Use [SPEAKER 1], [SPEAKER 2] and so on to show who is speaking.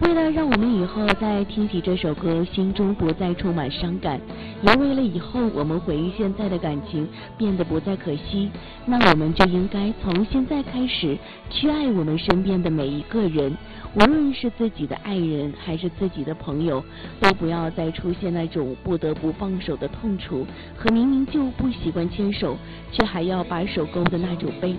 [SPEAKER 1] 为了让我们以后在听起这首歌心中不再充满伤感，也为了以后我们回忆现在的感情变得不再可惜，那我们就应该从现在开始去爱我们身边的每一个人，无论是自己的爱人还是自己的朋友，都不要再出现那种不得不放手的痛楚和明明就不习惯牵手却还要把手勾的那种悲